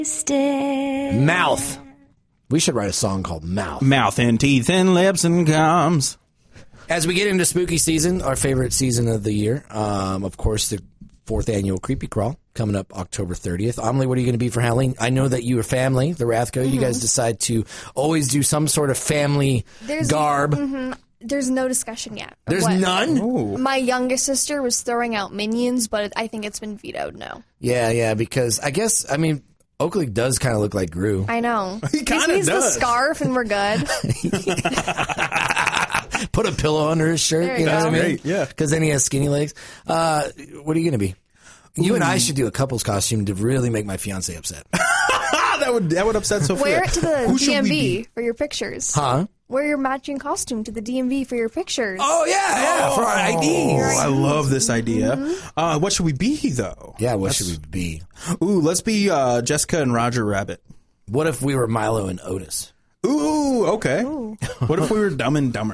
Mouth. We should write a song called Mouth. Mouth and teeth and lips and gums. As we get into spooky season, our favorite season of the year, of course, the 4th annual Creepy Crawl coming up October 30th. Amelie, what are you going to be for Halloween? I know that your family, the Rathco, you guys decide to always do some sort of family garb. There's no discussion yet. There's none? Ooh. My youngest sister was throwing out Minions, but I think it's been vetoed now. Yeah, because I mean, Oakley does kind of look like Gru. I know. He kind of He's the does. scarf and we're good. Put a pillow under his shirt. There You know you what I go. mean? Great, yeah. Because then he has skinny legs. What are you going to be? You and I should do a couple's costume to really make my fiance upset. that would upset Sophia. Wear it to the Who should we be? DMV for your pictures. Huh? Wear your matching costume to the DMV for your pictures. Oh, yeah, for our IDs. Oh, I love this idea. What should we be, though? Yeah, what should we be? Ooh, let's be Jessica and Roger Rabbit. What if we were Milo and Otis? Ooh, okay. What if we were Dumb and Dumber?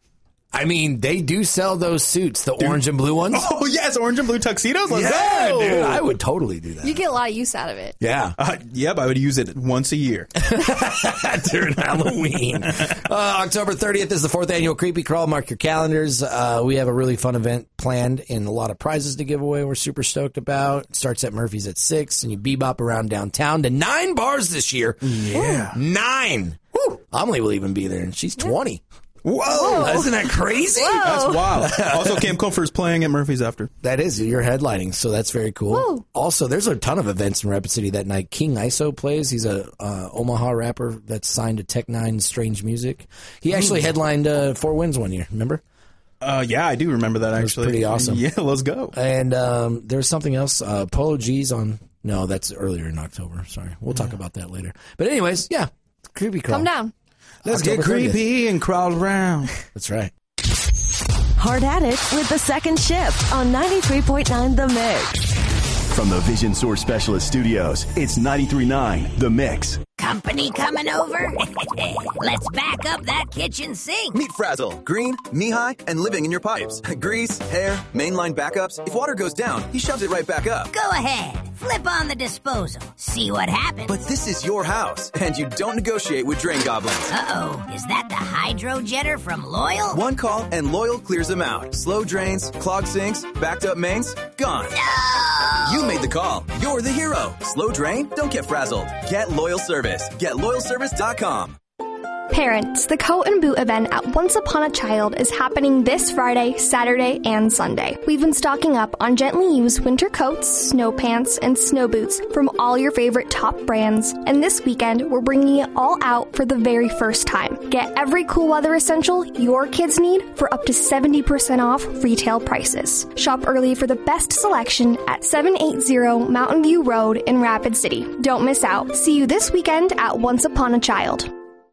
I mean, they do sell those suits, the orange and blue ones. Oh, yes, orange and blue tuxedos. Let's Yeah, go. dude, I would totally do that. You get a lot of use out of it. Yeah. Yep, I would use it once a year. During Halloween. October 30th is the 4th annual Creepy Crawl. Mark your calendars. We have a really fun event planned and a lot of prizes to give away we're super stoked about. It starts at Murphy's at 6 and you bebop around downtown to 9 bars this year. Yeah. 9. Woo. Amelie will even be there and she's 20. Whoa. Isn't that crazy? That's wild. Also, Camp Comfort's playing at Murphy's after. That is, you're headlining, so that's very cool. Woo. Also, there's a ton of events in Rapid City that night. King ISO plays. He's a Omaha rapper that's signed to Tech Nine's Strange Music. He actually headlined Four Winds one year, remember? Yeah, I do remember that, actually. pretty awesome. Yeah, let's go. And there's something else. Polo G's on... No, that's earlier in October. Sorry. We'll talk about that later. But anyways, yeah. Creepy Crawl. Come down. Let's October get creepy and crawl around. That's right. Hard at it with the second shift on 93.9 The Mix. From the Vision Source Specialist Studios, it's 93.9 The Mix. Company coming over? Let's back up that kitchen sink. Meet Frazzle, green, knee-high, and living in your pipes. Grease, hair, mainline backups. If water goes down, he shoves it right back up. Go ahead. Flip on the disposal. See what happens. But this is your house, and you don't negotiate with drain goblins. Uh-oh. Is that the hydro jetter from Loyal? One call, and Loyal clears them out. Slow drains, clogged sinks, backed up mains, gone. No! You made the call. You're the hero. Slow drain? Don't get frazzled. Get Loyal Service. Get loyalservice.com. Parents, the Coat and Boot event at Once Upon a Child is happening this Friday, Saturday, and Sunday. We've been stocking up on gently used winter coats, snow pants, and snow boots from all your favorite top brands. And this weekend, we're bringing it all out for the very first time. Get every cool weather essential your kids need for up to 70% off retail prices. Shop early for the best selection at 780 Mountain View Road in Rapid City. Don't miss out. See you this weekend at Once Upon a Child.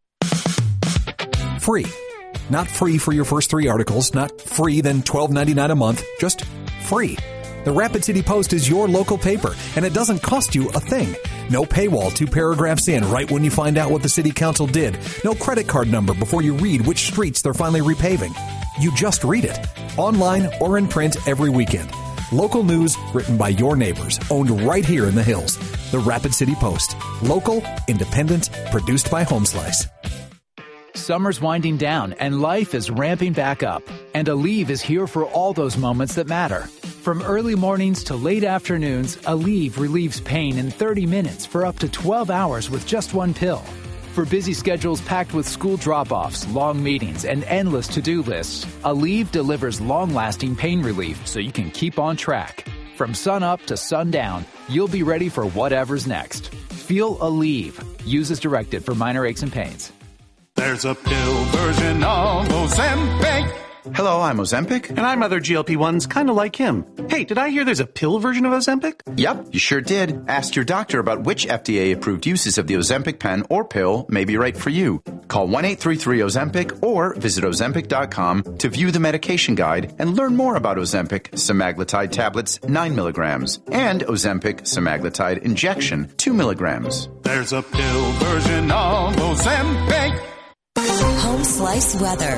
Free. Not free for your first 3 articles, not free then $12.99 a month, just free. The Rapid City Post is your local paper, and it doesn't cost you a thing. No paywall 2 paragraphs in right when you find out what the city council did. No credit card number before you read which streets they're finally repaving. You just read it, online or in print every weekend. Local news written by your neighbors, owned right here in the hills. The Rapid City Post. Local, independent, produced by Homeslice. Summer's winding down and life is ramping back up. And Aleve is here for all those moments that matter. From early mornings to late afternoons, Aleve relieves pain in 30 minutes for up to 12 hours with just 1 pill. For busy schedules packed with school drop-offs, long meetings, and endless to-do lists, Aleve delivers long-lasting pain relief so you can keep on track. From sun up to sundown, you'll be ready for whatever's next. Feel Aleve. Use as directed for minor aches and pains. There's a pill version of Ozempic. Hello, I'm Ozempic. And I'm other GLP-1s kind of like him. Hey, did I hear there's a pill version of Ozempic? Yep, you sure did. Ask your doctor about which FDA-approved uses of the Ozempic pen or pill may be right for you. Call 1-833-OZEMPIC or visit Ozempic.com to view the medication guide and learn more about Ozempic semaglutide tablets 9 milligrams and Ozempic semaglutide injection 2 milligrams. There's a pill version of Ozempic. Home Slice weather.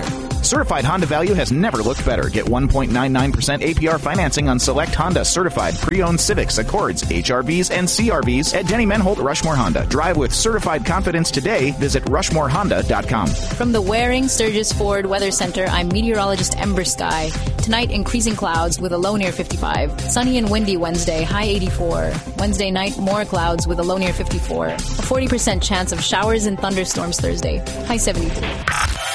Certified Honda value has never looked better. Get 1.99% APR financing on select Honda certified pre-owned Civics, Accords, HRVs, and CRVs at Denny Menholt Rushmore Honda. Drive with certified confidence today. Visit RushmoreHonda.com. From the Waring Sturgis Ford Weather Center, I'm meteorologist Ember Sky. Tonight, increasing clouds with a low near 55. Sunny and windy Wednesday, high 84. Wednesday night, more clouds with a low near 54. A 40% chance of showers and thunderstorms Thursday, high 73.